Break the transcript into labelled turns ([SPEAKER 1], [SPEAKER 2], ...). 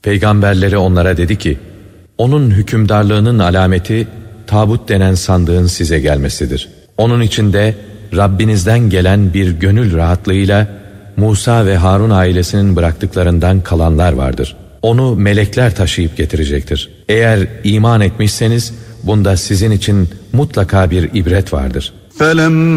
[SPEAKER 1] Peygamberleri onlara dedi ki, onun hükümdarlığının alameti tabut denen sandığın size gelmesidir. Onun içinde Rabbinizden gelen bir gönül rahatlığıyla Musa ve Harun ailesinin bıraktıklarından kalanlar vardır. Onu melekler taşıyıp getirecektir. Eğer iman etmişseniz bunda sizin için mutlaka bir ibret vardır.